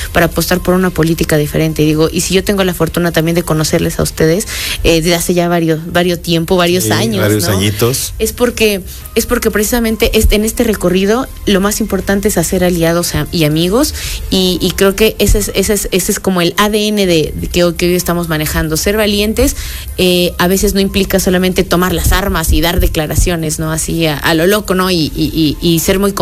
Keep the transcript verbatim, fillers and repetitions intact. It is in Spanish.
para apostar por una política diferente. Y digo, y si yo tengo la fortuna también de conocerles a ustedes eh, desde hace ya varios, varios tiempo, varios sí, años, varios ¿no? añitos. Es porque, es porque precisamente este, en este recorrido lo más importante es hacer aliados a, y amigos, y, y creo que ese es, ese es, ese es como el A D N de, de que, que hoy estamos manejando. Ser valientes eh, a veces no implica solamente tomar las armas y dar declaraciones, ¿no? Así a, a lo loco, ¿no? Y, y, y, y ser muy